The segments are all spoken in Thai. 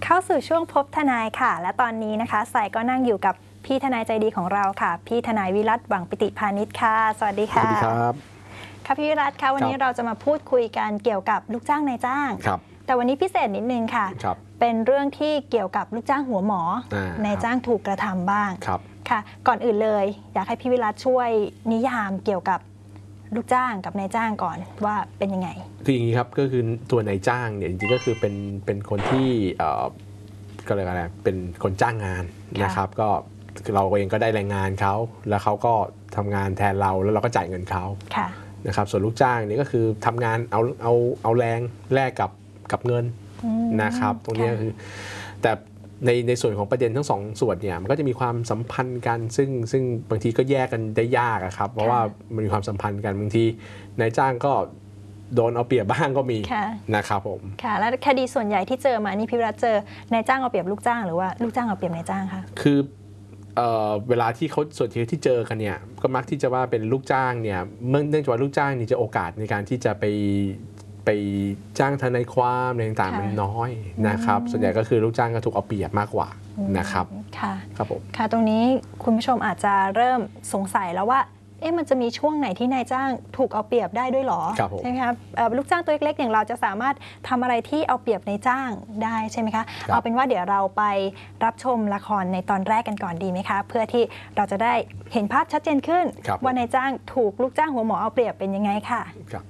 เข้าสู่ช่วงพบทนายค่ะและตอนนี้นะคะสายก็นั่งอยู่กับพี่ทนายใจดีของเราค่ะพี่ทนายวิรัตหวังปิติพานิชค่ะสวัสดีค่ะสวัสดีครับค่ะพี่วิรัตค่ะวันนี้เราจะมาพูดคุยกันเกี่ยวกับลูกจ้างนายจ้างแต่วันนี้พิเศษนิดนึงค่ะเป็นเรื่องที่เกี่ยวกับลูกจ้างหัวหมอนายจ้างถูกกระทำบ้างค่ะก่อนอื่นเลยอยากให้พี่วิรัตช่วยนิยามเกี่ยวกับลูกจ้างกับนายจ้างก่อนว่าเป็นยังไงคืออย่างนี้ครับก็คือตัวนายจ้างเนี่ยจริงๆก็คือเป็นคนที่ก็เลยอะไรเป็นคนจ้างงานนะครับก็เราเองก็ได้แรงงานเขาแล้วเขาก็ทำงานแทนเราแล้วเราก็จ่ายเงินเขานะครับส่วนลูกจ้างนี่ก็คือทำงานเอาแรงแลกกับเงินนะครับตรงนี้ก็คือแต่ในส่วนของประเด็นทั้งสองส่วนเนี่ยมันก็จะมีความสัมพันธ์กันซึ่งบางทีก็แยกกันได้ยากครับเพราะว่ามันมีความสัมพันธ์กันบางทีนายจ้างก็โดนเอาเปรียบบ้างก็มีนะครับผมค่ะแล้วคดีส่วนใหญ่ที่เจอมานี่พี่วิรัตเจอนายจ้างเอาเปรียบลูกจ้างหรือว่าลูกจ้างเอาเปรียบนายจ้างคะคือเวลาที่เขาส่วนที่เจอกันเนี่ยก็มักที่จะว่าเป็นลูกจ้างเนี่ยเนื่องจากว่าลูกจ้างนี่จะโอกาสในการที่จะไปจ้างทนายความอะไรต่างๆมันน้อยนะครับส่วนใหญ่ก็คือลูกจ้างก็ถูกเอาเปรียบมากกว่านะครับค่ะครับผมค่ะตรงนี้คุณผู้ชมอาจจะเริ่มสงสัยแล้วว่ามันจะมีช่วงไหนที่นายจ้างถูกเอาเปรียบได้ด้วยหรอใช่ไหมครับลูกจ้างตัวเล็กๆอย่างเราจะสามารถทำอะไรที่เอาเปรียบนายจ้างได้ใช่ไหมคะเอาเป็นว่าเดี๋ยวเราไปรับชมละครในตอนแรกกันก่อนดีไหมคะเพื่อที่เราจะได้เห็นภาพชัดเจนขึ้นว่านายจ้างถูกลูกจ้างหัวหมอเอาเปรียบเป็นยังไงค่ะ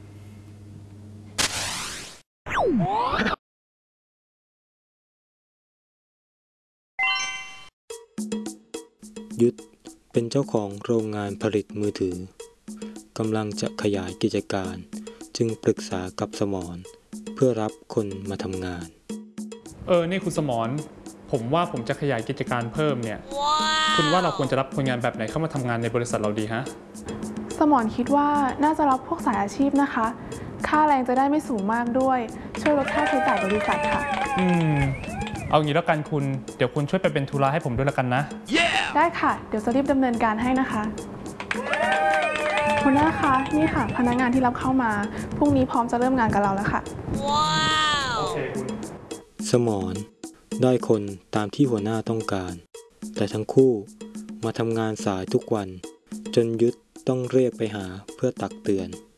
ยุทธเป็นเจ้าของโรงงานผลิตมือถือกำลังจะขยายกิจการจึงปรึกษากับสมรเพื่อรับคนมาทำงานนี่คุณสมรผมว่าผมจะขยายกิจการเพิ่มเนี่ย คุณว่าเราควรจะรับคนงานแบบไหนเข้ามาทำงานในบริษัทเราดีฮะสมรคิดว่าน่าจะรับพวกสายอาชีพนะคะค่าแรงจะได้ไม่สูงมากด้วยช่วยลดค่าใช้จ่ายบริษัทค่ะเอางี้แล้วกันคุณเดี๋ยวคุณช่วยไปเป็นธุระให้ผมด้วยแล้วกันนะได้ค่ะเดี๋ยวจะรีบดำเนินการให้นะคะหัวหน้าคะนี่ค่ะพนักงานที่รับเข้ามาพรุ่งนี้พร้อมจะเริ่มงานกับเราแล้วค่ะว้าวโอเคคุณสมรได้คนตามที่หัวหน้าต้องการแต่ทั้งคู่มาทำงานสายทุกวันจนยุทธต้องเรียกไปหาเพื่อตักเตือน